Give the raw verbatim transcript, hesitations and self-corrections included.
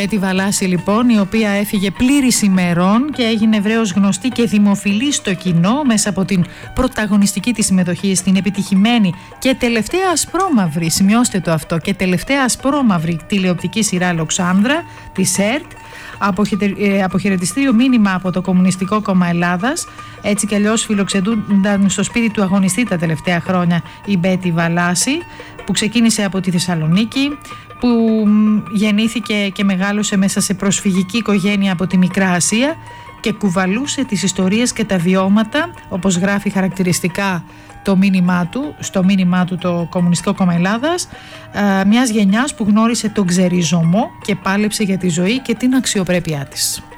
Μπέτη Βαλάση λοιπόν, η οποία έφυγε πλήρης ημερών και έγινε ευρέως γνωστή και δημοφιλή στο κοινό μέσα από την πρωταγωνιστική της συμμετοχή στην επιτυχημένη και τελευταία ασπρόμαυρη, σημειώστε το αυτό, και τελευταία ασπρόμαυρη τηλεοπτική σειρά Λοξάνδρα της ΕΡΤ. Αποχαιρετιστήριο μήνυμα από το Κομμουνιστικό Κόμμα Ελλάδας. Έτσι κι αλλιώς φιλοξενούνταν στο σπίτι του αγωνιστή τα τελευταία χρόνια η Μπέτη Βαλάση, που ξεκίνησε από τη Θεσσαλονίκη, που γεννήθηκε και μεγάλωσε μέσα σε προσφυγική οικογένεια από τη Μικρά Ασία και κουβαλούσε τις ιστορίες και τα βιώματα, όπως γράφει χαρακτηριστικά το μήνυμά του, στο μήνυμά του το Κομμουνιστικό Κόμμα Ελλάδας, μιας γενιάς που γνώρισε τον ξεριζωμό και πάλεψε για τη ζωή και την αξιοπρέπειά της.